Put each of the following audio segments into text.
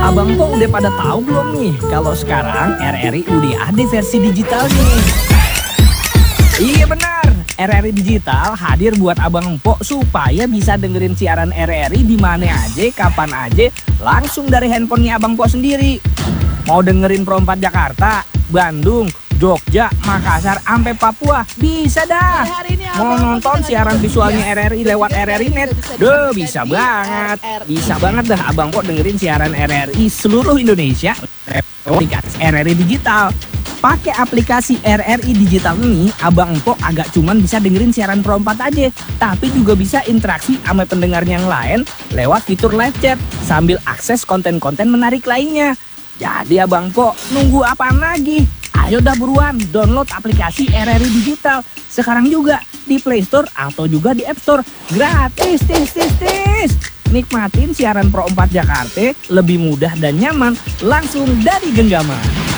Abang Po udah pada tahu belum nih kalau sekarang RRI udah ada versi digitalnya nih? Iya benar, RRI Digital hadir buat Abang Empok supaya bisa dengerin siaran RRI di mana aja, kapan aja, langsung dari handphonenya Abang Empok sendiri. Mau dengerin Pro 4 Jakarta, Bandung, Jogja, Makassar, sampai Papua, bisa dah. Mau nonton siaran visualnya RRI lewat RRI Net, bisa banget. Bisa banget dah Abang Empok dengerin siaran RRI seluruh Indonesia lewat RRI Digital. Pakai aplikasi RRI Digital ini, Abang Empok agak cuman bisa dengerin siaran Pro 4 aja, tapi juga bisa interaksi sama pendengar yang lain lewat fitur live chat sambil akses konten-konten menarik lainnya. Jadi Abang Empok nunggu apaan lagi? Ayo dah buruan download aplikasi RRI Digital sekarang juga di Play Store atau juga di App Store. Gratis, tis. Nikmatin siaran Pro 4 Jakarta lebih mudah dan nyaman langsung dari genggaman.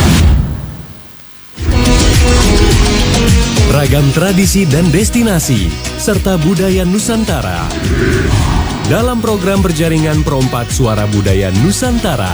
Ragam tradisi dan destinasi, serta budaya Nusantara. Dalam program berjaringan Pro 4 Suara Budaya Nusantara.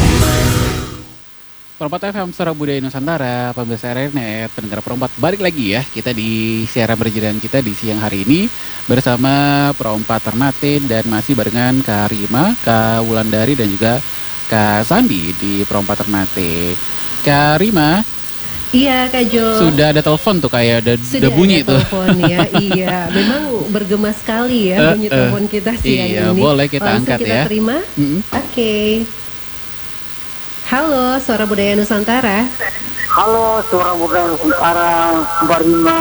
Pro 4 FM Suara Budaya Nusantara, pemirsa RRI Net, pendengar Pro 4. Balik lagi ya, kita di siaran berjaringan kita di siang hari ini bersama Pro 4 Ternate dan masih barengan Kak Rima, Kak Wulandari dan juga Kak Sandi di Pro 4 Ternate. Kak Rima, iya Kak Jo. sudah ada telepon tuh kayak udah bunyi tuh. Telepon ya, iya. Memang bergema sekali ya bunyi telepon kita siang iya, ini. boleh kita langsung angkat kita ya. terima. Oke. Halo, Suara Budaya Nusantara. Halo, Suara Budaya Nusantara, Barima,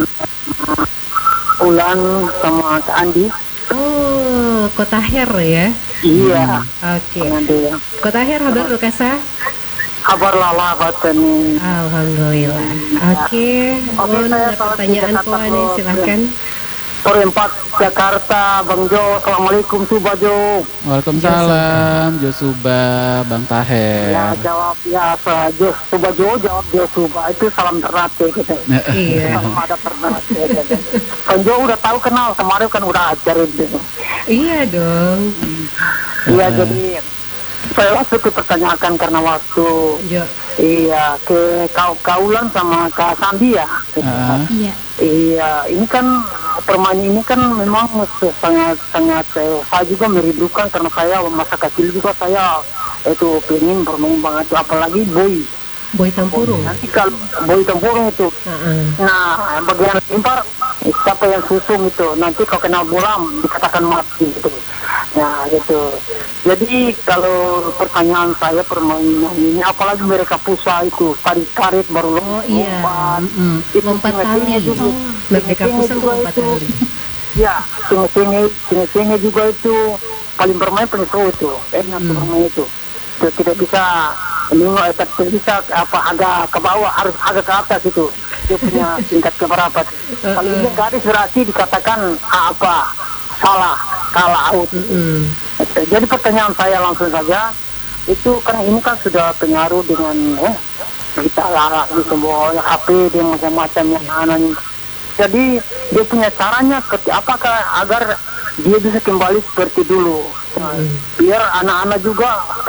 Ulan sama Kak Andi. Oh, Kota Her ya. Iya. Oke. Ada Kota Her, kabar Kasa? kabar lala batani. Alhamdulillah. Oke. Oke, saya Ada salah pertanyaan Jakarta, Puan Bro. silahkan. Sore 4 Jakarta, Bang Jo. Assalamualaikum, Suba Jo. Waalaikumsalam, Josuba, Bang Taher. Ya, jawab biasa. Jo, Suba Jo, jawab Jo Suba. Itu salam Ternate gitu. Iya. Salam ada Ternate. Bang Jo udah tahu kenal, kemarin kan udah ajarin gitu. Iya dong. Iya, jadi saya langsung dipertanyakan karena waktu. Jo. Iya, ke Kaulan sama Kak Sandi ya. Iya. Iya, ini kan permainan ini kan memang sangat saya juga merindukan karena saya masa kecil juga saya itu pengen bermain banget, apalagi Boy Tampurung. nanti kalau boy tempurung itu. Nah, bagian lempar siapa yang susung itu nanti kalau kena bola dikatakan mati gitu. Nah gitu. Jadi kalau pertanyaan saya permainan ini apalagi mereka pusat itu tarik karet baru lompat. Itu Lompat tali. juga. Merdeka Pusat lompat tali. Ya, singe juga itu paling bermain paling seru itu. Enak tuh bermain itu. Tidak bisa tidak bisa agak ke bawah, harus agak ke atas itu. Dia punya tingkat keberapa. Kalau ini garis berarti dikatakan salah, kalah out. Jadi pertanyaan saya langsung saja, itu kan ini kan sudah pengaruh dengan kita larang di semua HP dia macam-macam yang aneh. Jadi dia punya caranya seperti apakah agar dia bisa kembali seperti dulu, biar anak-anak juga